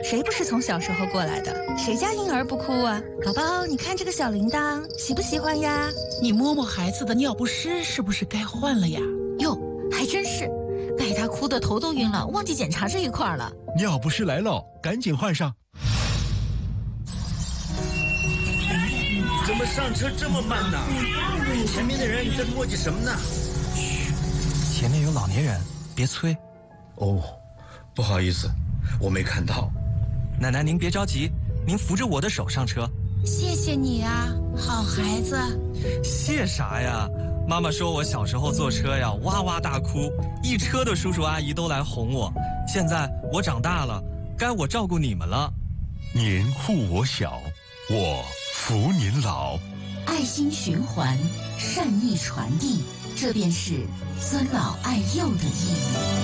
谁不是从小时候过来的？谁家婴儿不哭啊？宝宝，你看这个小铃铛，喜不喜欢呀？ 你摸摸孩子的尿不湿，是不是该换了呀？ 哟，还真是，带他哭得头都晕了，忘记检查这一块了。 尿不湿来了，赶紧换上。 怎么上车这么慢呢？前面的人在磨叽什么呢？ 嘘，前面有老年人，别催。 哦，不好意思，我没看到。 奶奶您别着急，您扶着我的手上车。 谢谢你啊，好孩子。 谢啥呀？妈妈说我小时候坐车呀，哇哇大哭，一车的叔叔阿姨都来哄我。现在我长大了，该我照顾你们了。 您护我小，我扶您老。 爱心循环，善意传递，这便是尊老爱幼的意义。